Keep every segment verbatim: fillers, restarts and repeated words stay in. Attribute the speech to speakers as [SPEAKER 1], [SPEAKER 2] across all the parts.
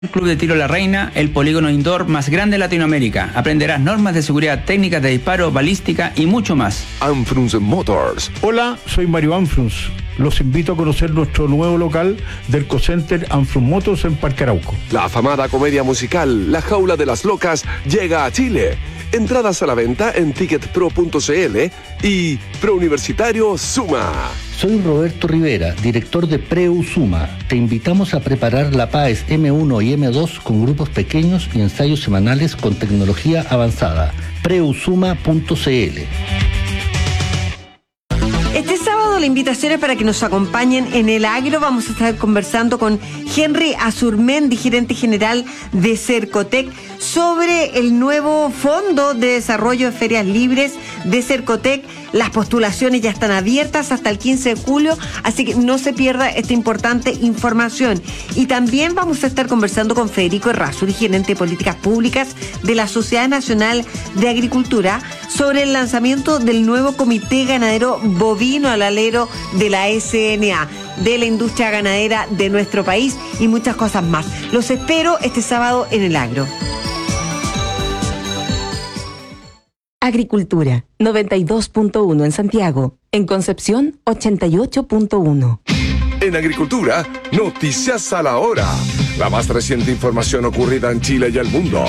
[SPEAKER 1] Club de Tiro La Reina, el polígono indoor más grande de Latinoamérica. Aprenderás normas de seguridad, técnicas de disparo, balística y mucho más.
[SPEAKER 2] Anfrunz Motors.
[SPEAKER 3] Hola, soy Mario Anfrunz. Los invito a conocer nuestro nuevo local del Cocenter Anfrunz Motors en Parque Arauco.
[SPEAKER 2] La afamada comedia musical La Jaula de las Locas llega a Chile. Entradas a la venta en ticket pro punto c l y Prouniversitario Suma.
[SPEAKER 4] Soy Roberto Rivera, director de Preu Suma. Te invitamos a preparar la PAES eme uno y eme dos con grupos pequeños y ensayos semanales con tecnología avanzada. preusuma punto c l.
[SPEAKER 5] Este sábado la invitación es para que nos acompañen en el agro. Vamos a estar conversando con Henry Azurmendi, gerente general de Cercotec, sobre el nuevo Fondo de Desarrollo de Ferias Libres de Cercotec. Las postulaciones ya están abiertas hasta el quince de julio, así que no se pierda esta importante información. Y también vamos a estar conversando con Federico Errázuriz, gerente de Políticas Públicas de la Sociedad Nacional de Agricultura, sobre el lanzamiento del nuevo Comité Ganadero Bovino al alero de la ese ene a, de la industria ganadera de nuestro país y muchas cosas más. Los espero este sábado en el agro.
[SPEAKER 6] Agricultura, noventa y dos punto uno en Santiago. En Concepción, ochenta y ocho punto uno.
[SPEAKER 2] En Agricultura, noticias a la hora. La más reciente información ocurrida en Chile y el mundo.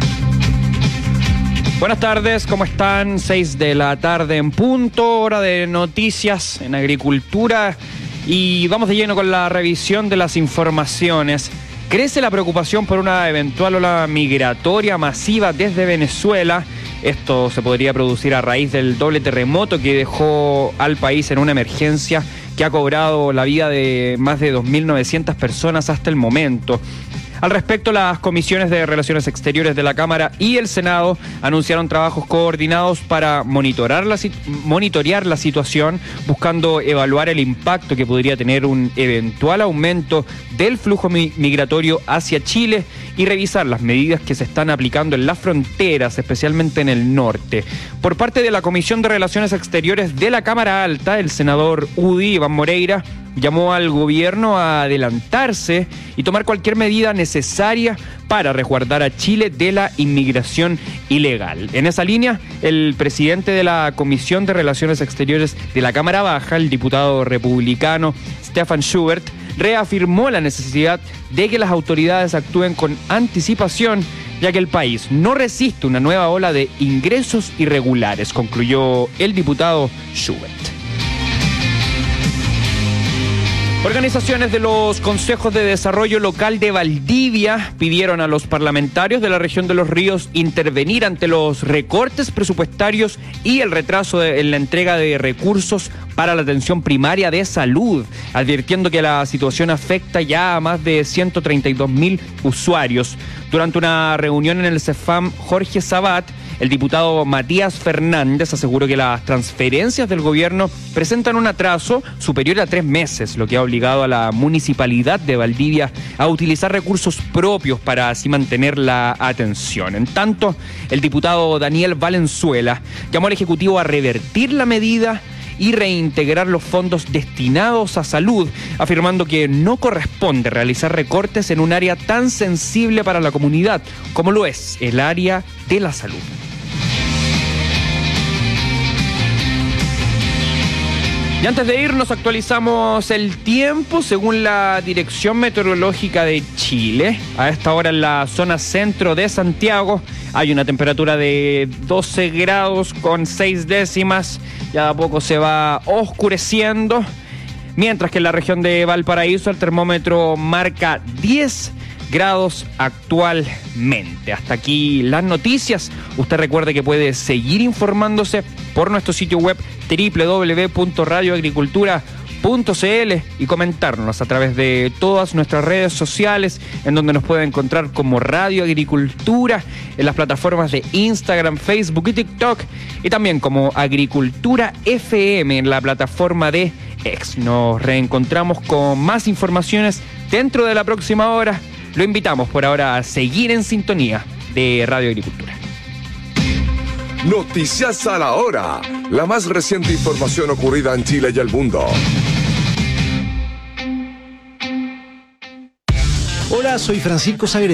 [SPEAKER 7] Buenas tardes, ¿cómo están? seis de la tarde en punto, hora de noticias en Agricultura. Y vamos de lleno con la revisión de las informaciones. Crece la preocupación por una eventual ola migratoria masiva desde Venezuela. Esto se podría producir a raíz del doble terremoto que dejó al país en una emergencia que ha cobrado la vida de más de dos mil novecientas personas hasta el momento. Al respecto, las comisiones de Relaciones Exteriores de la Cámara y el Senado anunciaron trabajos coordinados para monitorar la, monitorear la situación, buscando evaluar el impacto que podría tener un eventual aumento del flujo migratorio hacia Chile y revisar las medidas que se están aplicando en las fronteras, especialmente en el norte. Por parte de la Comisión de Relaciones Exteriores de la Cámara Alta, el senador U D I, Iván Moreira, llamó al gobierno a adelantarse y tomar cualquier medida necesaria para resguardar a Chile de la inmigración ilegal. En esa línea, el presidente de la Comisión de Relaciones Exteriores de la Cámara Baja, el diputado republicano Stefan Schubert, reafirmó la necesidad de que las autoridades actúen con anticipación, ya que el país no resiste una nueva ola de ingresos irregulares, concluyó el diputado Schubert. Organizaciones de los consejos de desarrollo local de Valdivia pidieron a los parlamentarios de la región de Los Ríos intervenir ante los recortes presupuestarios y el retraso de, en la entrega de recursos para la atención primaria de salud, advirtiendo que la situación afecta ya a más de ciento treinta y dos mil usuarios. Durante una reunión en el CEFAM Jorge Sabat, el diputado Matías Fernández aseguró que las transferencias del gobierno presentan un atraso superior a tres meses, lo que ha obligado a la municipalidad de Valdivia a utilizar recursos propios para así mantener la atención. En tanto, el diputado Daniel Valenzuela llamó al Ejecutivo a revertir la medida y reintegrar los fondos destinados a salud, afirmando que no corresponde realizar recortes en un área tan sensible para la comunidad como lo es el área de la salud. Y antes de irnos actualizamos el tiempo según la Dirección Meteorológica de Chile. A esta hora en la zona centro de Santiago hay una temperatura de doce grados con seis décimas. Ya a poco se va oscureciendo. Mientras que en la región de Valparaíso el termómetro marca diez grados actualmente. Hasta aquí las noticias. Usted recuerde que puede seguir informándose por nuestro sitio web doble u doble u doble u punto radio agricultura punto c l y comentarnos a través de todas nuestras redes sociales, en donde nos puede encontrar como Radio Agricultura, en las plataformas de Instagram, Facebook y TikTok, y también como Agricultura F M en la plataforma de X. Nos reencontramos con más informaciones dentro de la próxima hora. Lo invitamos por ahora a seguir en sintonía de Radio Agricultura.
[SPEAKER 2] Noticias a la hora. La más reciente información ocurrida en Chile y el mundo.
[SPEAKER 7] Hola.
[SPEAKER 8] Hola, soy Francisco Sagredo.